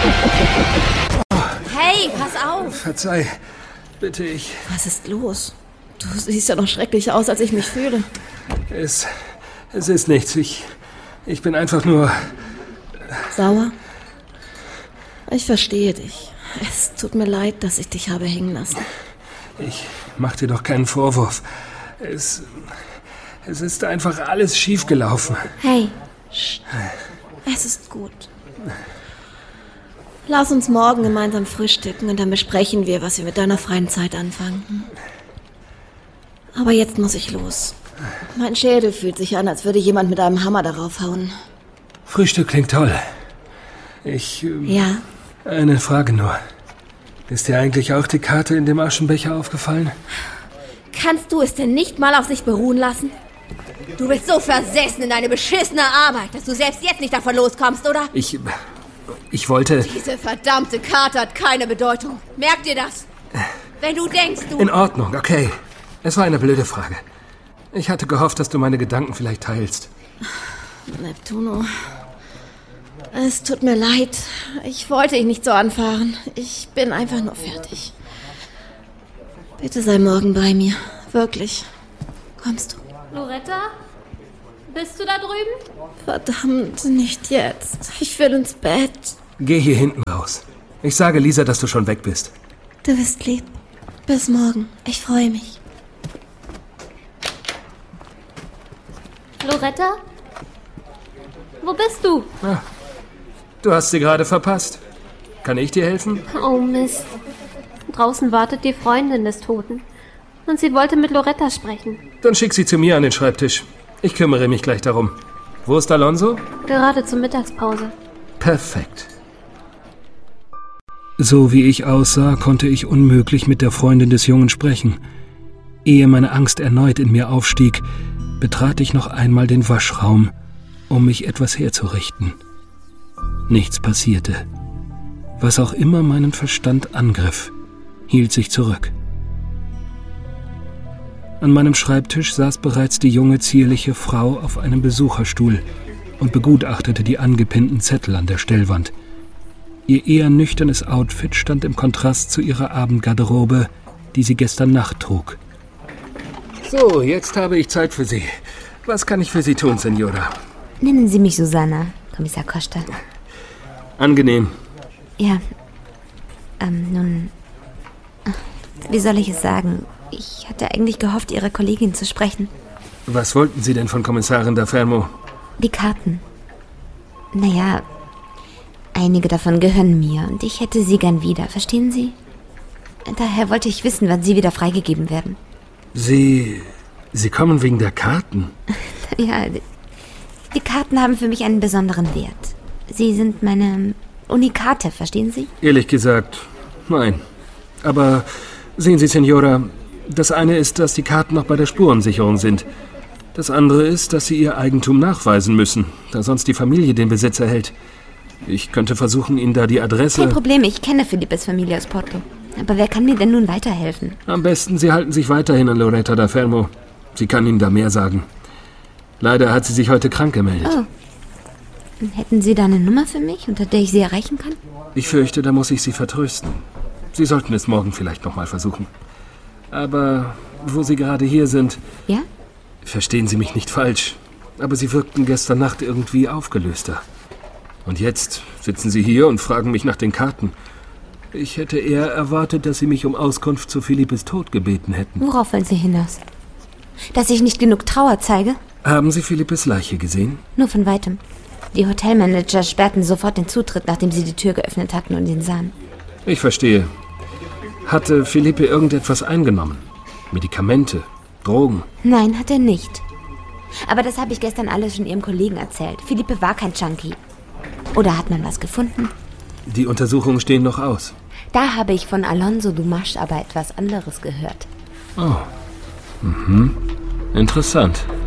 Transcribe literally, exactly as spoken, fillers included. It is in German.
Hey, pass auf! Verzeih, bitte, ich... Was ist los? Du siehst ja noch schrecklicher aus, als ich mich fühle. Es... es ist nichts. Ich... ich bin einfach nur... Sauer? Ich verstehe dich. Es tut mir leid, dass ich dich habe hängen lassen. Ich mach dir doch keinen Vorwurf. Es... es ist einfach alles schiefgelaufen. Hey, Sch- es ist gut. Lass uns morgen gemeinsam frühstücken und dann besprechen wir, was wir mit deiner freien Zeit anfangen. Aber jetzt muss ich los. Mein Schädel fühlt sich an, als würde jemand mit einem Hammer darauf hauen. Frühstück klingt toll. Ich... Ähm, ja? Eine Frage nur. Ist dir eigentlich auch die Karte in dem Aschenbecher aufgefallen? Kannst du es denn nicht mal auf sich beruhen lassen? Du bist so versessen in deine beschissene Arbeit, dass du selbst jetzt nicht davon loskommst, oder? Ich... ich wollte... Diese verdammte Karte hat keine Bedeutung. Merk dir das. Wenn du denkst, du... In Ordnung, okay. Es war eine blöde Frage. Ich hatte gehofft, dass du meine Gedanken vielleicht teilst. Neptuno... Es tut mir leid. Ich wollte ihn nicht so anfahren. Ich bin einfach nur fertig. Bitte sei morgen bei mir. Wirklich. Kommst du? Loretta? Bist du da drüben? Verdammt, nicht jetzt. Ich will ins Bett. Geh hier hinten raus. Ich sage Lisa, dass du schon weg bist. Du bist lieb. Bis morgen. Ich freue mich. Loretta? Wo bist du? Ah, du hast sie gerade verpasst. Kann ich dir helfen? Oh Mist. Draußen wartet die Freundin des Toten. Und sie wollte mit Loretta sprechen. Dann schick sie zu mir an den Schreibtisch. Ich kümmere mich gleich darum. Wo ist Alonso? Gerade zur Mittagspause. Perfekt. So wie ich aussah, konnte ich unmöglich mit der Freundin des Jungen sprechen. Ehe meine Angst erneut in mir aufstieg, betrat ich noch einmal den Waschraum, um mich etwas herzurichten. Nichts passierte. Was auch immer meinen Verstand angriff, hielt sich zurück. An meinem Schreibtisch saß bereits die junge, zierliche Frau auf einem Besucherstuhl und begutachtete die angepinnten Zettel an der Stellwand. Ihr eher nüchternes Outfit stand im Kontrast zu ihrer Abendgarderobe, die sie gestern Nacht trug. So, jetzt habe ich Zeit für Sie. Was kann ich für Sie tun, Senora? Nennen Sie mich Susanna, Kommissar Costa. Angenehm. Ja, ähm, nun, wie soll ich es sagen? Ich hatte eigentlich gehofft, Ihre Kollegin zu sprechen. Was wollten Sie denn von Kommissarin da Fermo? Die Karten. Naja, einige davon gehören mir und ich hätte sie gern wieder, verstehen Sie? Daher wollte ich wissen, wann sie wieder freigegeben werden. Sie... Sie kommen wegen der Karten? Ja, die Karten haben für mich einen besonderen Wert. Sie sind meine Unikate, verstehen Sie? Ehrlich gesagt, nein. Aber sehen Sie, Senora, das eine ist, dass die Karten noch bei der Spurensicherung sind. Das andere ist, dass Sie Ihr Eigentum nachweisen müssen, da sonst die Familie den Besitz erhält. Ich könnte versuchen, Ihnen da die Adresse... Kein Problem, ich kenne Philippes Familie aus Porto. Aber wer kann mir denn nun weiterhelfen? Am besten, Sie halten sich weiterhin an Loretta da Fermo. Sie kann Ihnen da mehr sagen. Leider hat sie sich heute krank gemeldet. Oh. Hätten Sie da eine Nummer für mich, unter der ich Sie erreichen kann? Ich fürchte, da muss ich Sie vertrösten. Sie sollten es morgen vielleicht nochmal versuchen. Aber wo Sie gerade hier sind... Ja? Verstehen Sie mich nicht falsch, aber Sie wirkten gestern Nacht irgendwie aufgelöster. Und jetzt sitzen Sie hier und fragen mich nach den Karten. Ich hätte eher erwartet, dass Sie mich um Auskunft zu Philippes Tod gebeten hätten. Worauf wollen Sie hinaus? Dass ich nicht genug Trauer zeige? Haben Sie Philippes Leiche gesehen? Nur von weitem. Die Hotelmanager sperrten sofort den Zutritt, nachdem sie die Tür geöffnet hatten und ihn sahen. Ich verstehe. Hatte Philippe irgendetwas eingenommen? Medikamente? Drogen? Nein, hat er nicht. Aber das habe ich gestern alles schon Ihrem Kollegen erzählt. Philippe war kein Junkie. Oder hat man was gefunden? Die Untersuchungen stehen noch aus. Da habe ich von Alonso Dumas aber etwas anderes gehört. Oh. Mhm. Interessant.